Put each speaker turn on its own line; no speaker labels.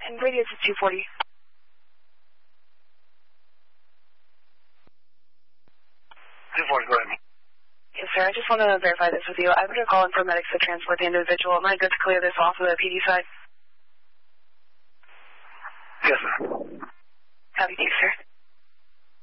and radius is 240.
Go ahead.
Yes, sir. I just want to verify this with you. I better call in paramedics to transport the individual. Am I good to clear this off of the PD side?
Yes, sir.
Copy, sir.